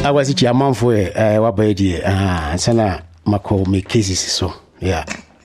I was it your mom for what by the sana mako me cases so yeah.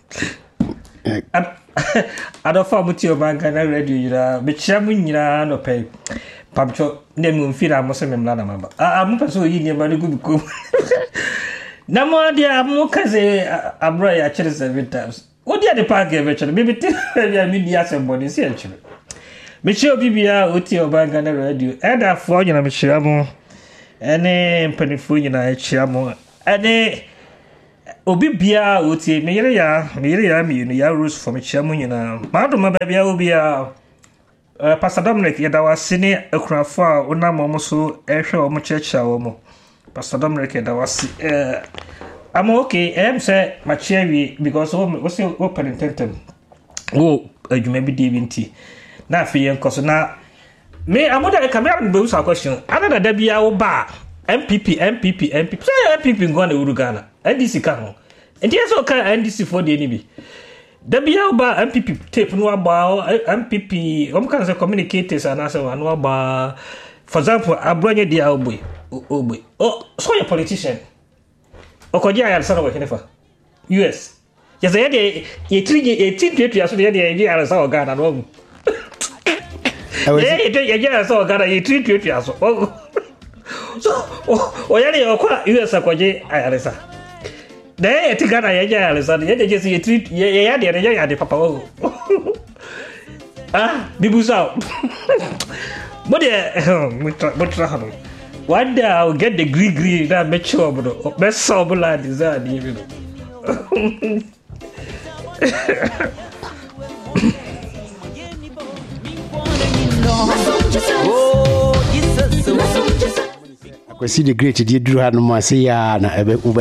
I don't fall with your bank and I read you but shamun no pay Pamcho name feel I must remember member. I'm so in my good cook. No more dear, I'm no case abroad actually 7 times. What did the park eventually? Maybe I mean the assembly essentially. Michelle Bibia, Uti or bank and I read you and I for you, Michelle. Any penny na chiamo any obi bia oti meyere ya mi ya rules for me chiamo nyina madoma babia obi a Pastor Dominic ya dawa sini akrafa onamo so ehwe o mo checha wo mo Pastor Dominic ya dawa si I'm okay say machiawi because we say open tentem wo adwuma bi DVT na afi enkoso na me amoda camera be usa question another da bia wo ba MPP say MPP ngone urugana NDC ka ho enti eso ka NDC for the nibi da bia wo ba MPP tape no ba MPP kan say communicators anase no ba for example abronye dia oboy so your politician okoji ayal sana wa kenefa US yes ye tri aso de ye ayal sana Ghana no yeah, so got a treat you so. So, yari okwa US akoje ayalesa. De etigana ya ayalesa, ye just ye treat ye de papa o. Ah, bibusa. But mutra hano. One day I'll get the green that make sure bro. Best sober lad is that you know. I see the great did you have no more say ya na